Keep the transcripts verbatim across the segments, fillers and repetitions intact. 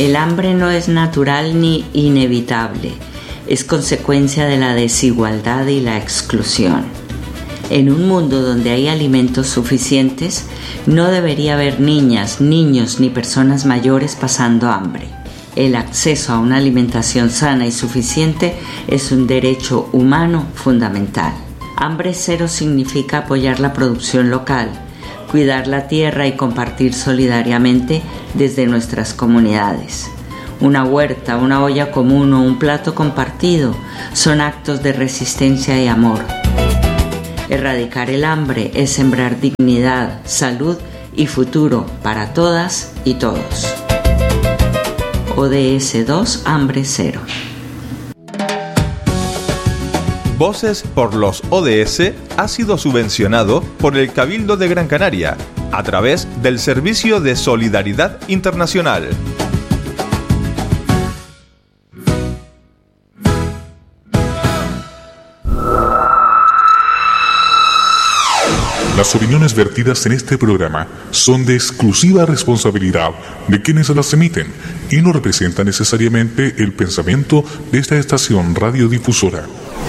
El hambre no es natural ni inevitable, es consecuencia de la desigualdad y la exclusión. En un mundo donde hay alimentos suficientes, no debería haber niñas, niños ni personas mayores pasando hambre. El acceso a una alimentación sana y suficiente es un derecho humano fundamental. Hambre cero significa apoyar la producción local, cuidar la tierra y compartir solidariamente desde nuestras comunidades. Una huerta, una olla común o un plato compartido son actos de resistencia y amor. Erradicar el hambre es sembrar dignidad, salud y futuro para todas y todos. O D S dos Hambre Cero. Voces por los O D S ha sido subvencionado por el Cabildo de Gran Canaria a través del Servicio de Solidaridad Internacional. Las opiniones vertidas en este programa son de exclusiva responsabilidad de quienes las emiten y no representan necesariamente el pensamiento de esta estación radiodifusora.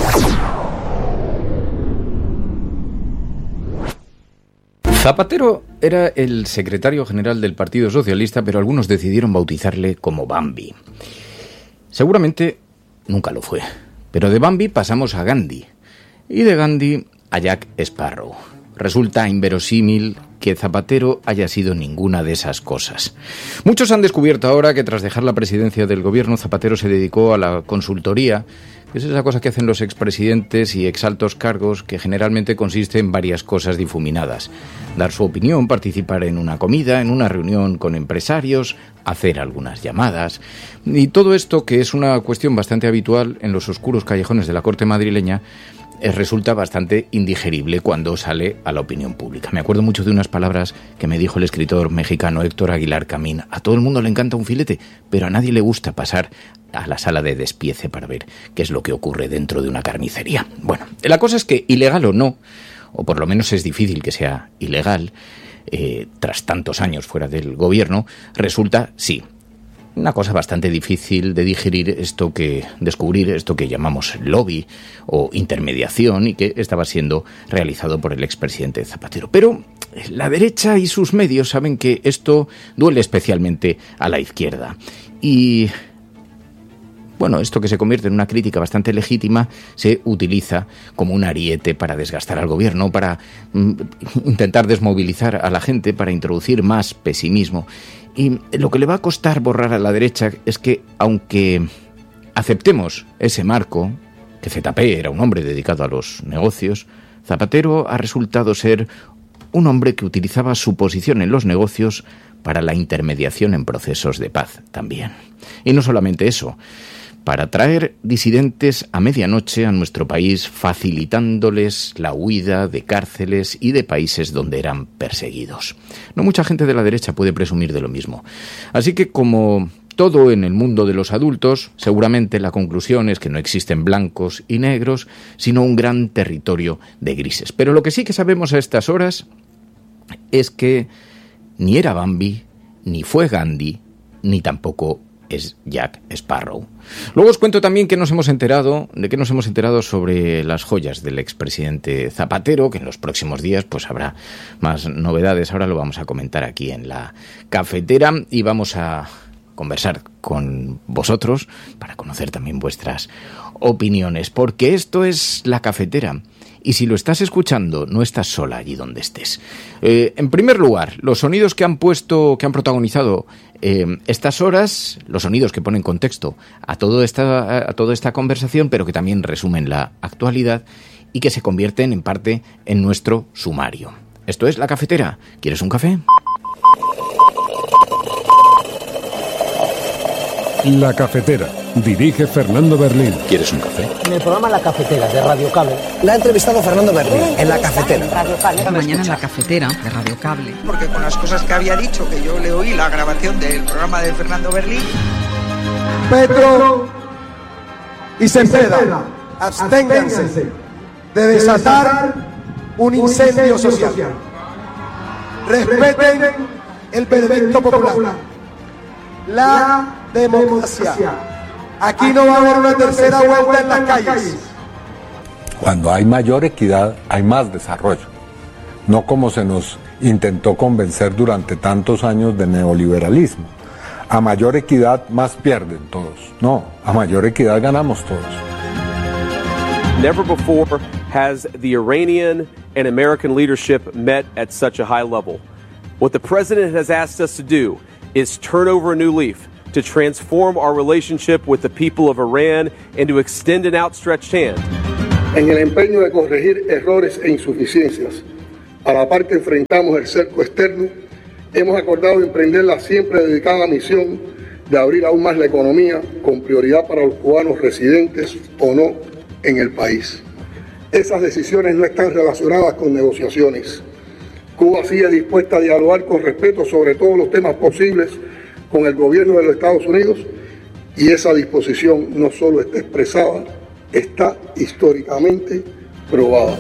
Zapatero era el secretario general del Partido Socialista, pero algunos decidieron bautizarle como Bambi. Seguramente nunca lo fue, pero de Bambi pasamos a Gandhi y de Gandhi a Jack Sparrow. Resulta inverosímil que Zapatero haya sido ninguna de esas cosas. Muchos han descubierto ahora que tras dejar la presidencia del gobierno, Zapatero se dedicó a la consultoría, que es esa cosa que hacen los expresidentes y exaltos cargos, que generalmente consiste en varias cosas difuminadas: dar su opinión, participar en una comida, en una reunión con empresarios, hacer algunas llamadas. Y todo esto, que es una cuestión bastante habitual en los oscuros callejones de la corte madrileña, resulta bastante indigerible cuando sale a la opinión pública. Me acuerdo mucho de unas palabras que me dijo el escritor mexicano Héctor Aguilar Camín: a todo el mundo le encanta un filete, pero a nadie le gusta pasar a la sala de despiece para ver qué es lo que ocurre dentro de una carnicería. Bueno, la cosa es que, ilegal o no, o por lo menos es difícil que sea ilegal, eh, tras tantos años fuera del gobierno, resulta, sí, una cosa bastante difícil de digerir esto que descubrir esto que llamamos lobby o intermediación, y que estaba siendo realizado por el expresidente Zapatero. Pero la derecha y sus medios saben que esto duele especialmente a la izquierda. Y bueno, esto, que se convierte en una crítica bastante legítima, se utiliza como un ariete para desgastar al gobierno, para mm, intentar desmovilizar a la gente, para introducir más pesimismo. Y lo que le va a costar borrar a la derecha es que, aunque aceptemos ese marco, que Z P era un hombre dedicado a los negocios, Zapatero ha resultado ser un hombre que utilizaba su posición en los negocios para la intermediación en procesos de paz también. Y no solamente eso, para traer disidentes a medianoche a nuestro país, facilitándoles la huida de cárceles y de países donde eran perseguidos. No mucha gente de la derecha puede presumir de lo mismo. Así que, como todo en el mundo de los adultos, seguramente la conclusión es que no existen blancos y negros, sino un gran territorio de grises. Pero lo que sí que sabemos a estas horas es que ni era Bambi, ni fue Gandhi, ni tampoco es Jack Sparrow. Luego os cuento también que nos hemos enterado, de que nos hemos enterado sobre las joyas del expresidente Zapatero, que en los próximos días pues habrá más novedades. Ahora lo vamos a comentar aquí en la cafetera y vamos a conversar con vosotros para conocer también vuestras opiniones, porque esto es la cafetera. Y si lo estás escuchando, no estás sola allí donde estés. Eh, en primer lugar, los sonidos que han puesto, que han protagonizado eh, estas horas, los sonidos que ponen contexto a, todo esta, a toda esta conversación, pero que también resumen la actualidad y que se convierten en parte en nuestro sumario. Esto es La Cafetera. ¿Quieres un café? La Cafetera. Dirige Fernando Berlín. ¿Quieres un café? En el programa La Cafetera de Radio Cable. La ha entrevistado Fernando Berlín en La Cafetera. Esta mañana en La Cafetera de Radio Cable. Porque con las cosas que había dicho, que yo le oí la grabación del programa de Fernando Berlín. Petro y Cepeda, absténganse de desatar un incendio social. Respeten el veredicto popular. La democracia. Aquí no va a haber una tercera vuelta en las calles. Cuando hay mayor equidad, hay más desarrollo. No como se nos intentó convencer durante tantos años de neoliberalismo. A mayor equidad, más pierden todos. No, a mayor equidad ganamos todos. Never before has the Iranian and American leadership met at such a high level. What the president has asked us to do is turn over a new leaf, to transform our relationship with the people of Iran and to extend an outstretched hand. En el empeño de corregir errores e insuficiencias, a la par que enfrentamos el cerco externo, hemos acordado emprender la siempre dedicada misión de abrir aún más la economía con prioridad para los cubanos residentes o no en el país. Esas decisiones no están relacionadas con negociaciones. Cuba sigue dispuesta a dialogar con respeto sobre todos los temas posibles con el gobierno de los Estados Unidos, y esa disposición no solo está expresada, está históricamente probada.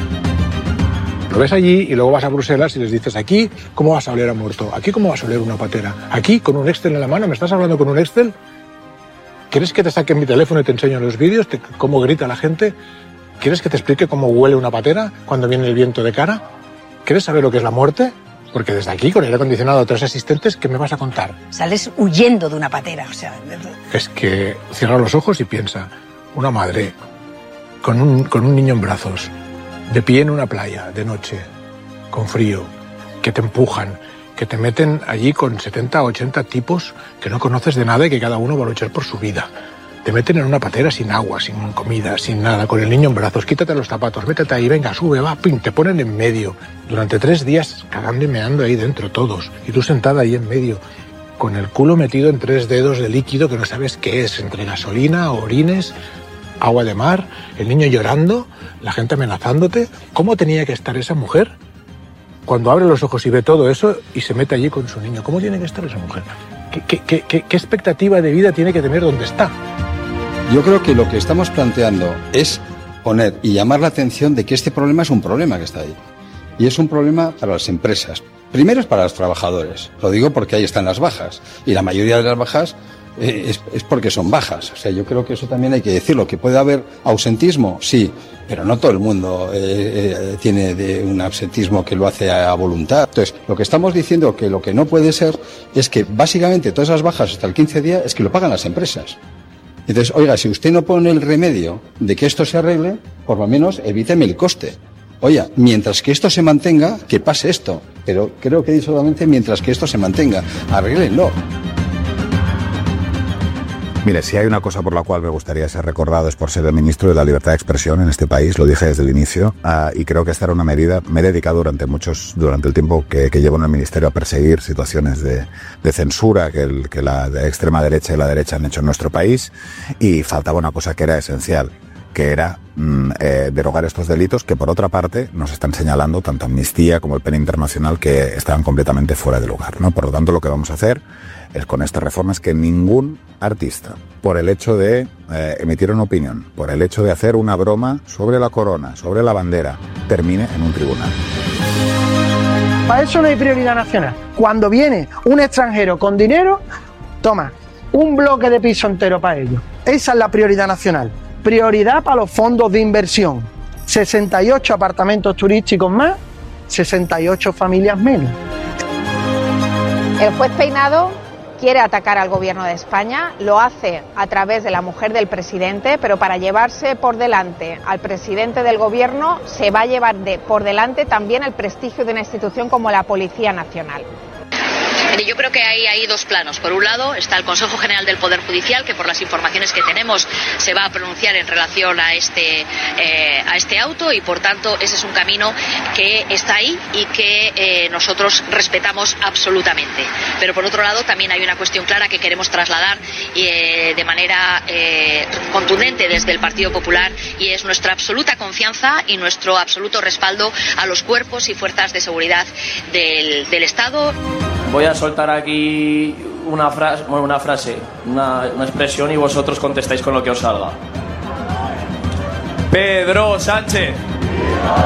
Lo ves allí y luego vas a Bruselas y les dices, aquí, ¿cómo vas a oler a muerto? Aquí, ¿cómo vas a oler una patera? Aquí, con un Excel en la mano, ¿me estás hablando con un Excel? ¿Quieres que te saque mi teléfono y te enseño los vídeos, te, cómo grita la gente? ¿Quieres que te explique cómo huele una patera cuando viene el viento de cara? ¿Quieres saber lo que es la muerte? Porque desde aquí, con el aire acondicionado, tres asistentes, ¿qué me vas a contar? Sales huyendo de una patera, o sea... Es que cierra los ojos y piensa, una madre con un, con un niño en brazos, de pie en una playa, de noche, con frío, que te empujan, que te meten allí con setenta o ochenta tipos que no conoces de nada y que cada uno va a luchar por su vida. Te meten en una patera sin agua, sin comida, sin nada, con el niño en brazos, quítate los zapatos, métete ahí, venga, sube, va, pim, te ponen en medio. Durante tres días cagando y meando ahí dentro todos, y tú sentada ahí en medio, con el culo metido en tres dedos de líquido que no sabes qué es, entre gasolina, orines, agua de mar, el niño llorando, la gente amenazándote. ¿Cómo tenía que estar esa mujer cuando abre los ojos y ve todo eso y se mete allí con su niño? ¿Cómo tiene que estar esa mujer? ¿Qué, qué, qué, qué, qué expectativa de vida tiene que tener donde está? Yo creo que lo que estamos planteando es poner y llamar la atención de que este problema es un problema que está ahí. Y es un problema para las empresas. Primero es para los trabajadores. Lo digo porque ahí están las bajas. Y la mayoría de las bajas eh, es, es porque son bajas. O sea, yo creo que eso también hay que decirlo. ¿Que puede haber ausentismo? Sí. Pero no todo el mundo eh, eh, tiene de un absentismo que lo hace a, a voluntad. Entonces, lo que estamos diciendo que lo que no puede ser es que básicamente todas esas bajas hasta el quince día es que lo pagan las empresas. Entonces, oiga, si usted no pone el remedio de que esto se arregle, por lo menos evíteme el coste. Oiga, mientras que esto se mantenga, que pase esto. Pero creo que he dicho solamente mientras que esto se mantenga. Arréglenlo. Mire, si hay una cosa por la cual me gustaría ser recordado es por ser el ministro de la libertad de expresión en este país, lo dije desde el inicio, uh, y creo que esta era una medida, me he dedicado durante muchos, durante el tiempo que, que llevo en el ministerio a perseguir situaciones de, de censura que, el, que la extrema derecha y la derecha han hecho en nuestro país, y faltaba una cosa que era esencial, que era mm, eh, derogar estos delitos que, por otra parte, nos están señalando tanto Amnistía como el P E N Internacional que estaban completamente fuera de lugar, ¿no? Por lo tanto, lo que vamos a hacer es con esta reforma es que ningún artista, por el hecho de eh, emitir una opinión, por el hecho de hacer una broma sobre la corona, sobre la bandera, termine en un tribunal. Para eso no hay prioridad nacional. Cuando viene un extranjero con dinero, toma un bloque de piso entero para ellos. Esa es la prioridad nacional. Prioridad para los fondos de inversión. sesenta y ocho apartamentos turísticos más, sesenta y ocho familias menos. El juez Peinado quiere atacar al gobierno de España, lo hace a través de la mujer del presidente, pero para llevarse por delante al presidente del gobierno se va a llevar de, por delante también el prestigio de una institución como la Policía Nacional. Yo creo que hay ahí dos planos. Por un lado está el Consejo General del Poder Judicial, que por las informaciones que tenemos se va a pronunciar en relación a este, eh, a este auto, y por tanto ese es un camino que está ahí y que eh, nosotros respetamos absolutamente. Pero por otro lado también hay una cuestión clara que queremos trasladar eh, de manera eh, contundente desde el Partido Popular, y es nuestra absoluta confianza y nuestro absoluto respaldo a los cuerpos y fuerzas de seguridad del, del Estado. Voy a soltar aquí una frase, bueno, una, frase una, una expresión, y vosotros contestáis con lo que os salga. Pedro Sánchez.